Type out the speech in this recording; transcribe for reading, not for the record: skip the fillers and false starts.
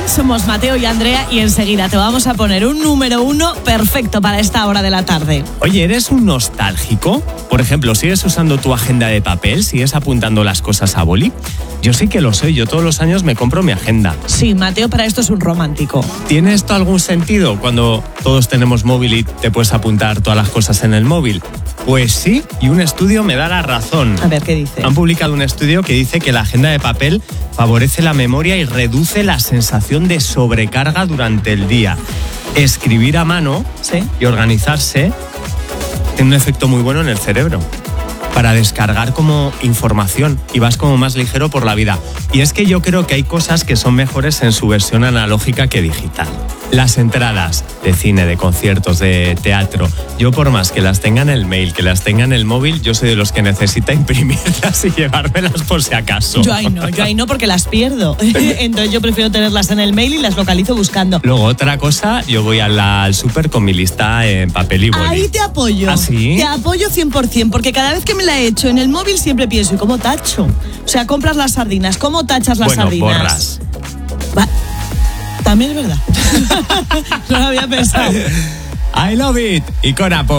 Somos Mateo y Andrea y enseguida te vamos a poner un número 1 perfecto para esta hora de la tarde. Oye, ¿eres un nostálgico? Por ejemplo, ¿sigues usando tu agenda de papel? ¿Sigues apuntando las cosas a boli? Yo sí que lo soy, yo todos los años me compro mi agenda. Sí, Mateo para esto es un romántico. ¿Tiene esto algún sentido cuando todos tenemos móvil y te puedes apuntar todas las cosas en el móvil? Pues sí, y un estudio me da la razón. A ver, ¿qué dice? Han publicado un estudio que dice que la agenda de papel favorece la memoria y reduce la sensación de sobrecarga durante el día. Escribir a mano y organizarse tiene un efecto muy bueno en el cerebro para descargar como información y vas como más ligero por la vida. Y es que yo creo que hay cosas que son mejores en su versión analógica que digital. Las entradas de cine, de conciertos, de teatro, yo por más que las tenga en el mail, que las tenga en el móvil, yo soy de los que necesita imprimirlas y llevármelas por si acaso. Yo ahí no porque las pierdo. Entonces yo prefiero tenerlas en el mail y las localizo buscando. Luego otra cosa, yo voy al súper con mi lista en papel y boli. Ahí te apoyo. ¿Ah, sí? Te apoyo 100%, porque cada vez que me la he hecho en el móvil siempre pienso, ¿y cómo tacho? O sea, compras las sardinas, ¿cómo tachas las sardinas? Borras. También es verdad. No lo había pensado. I love it. Y con Apo.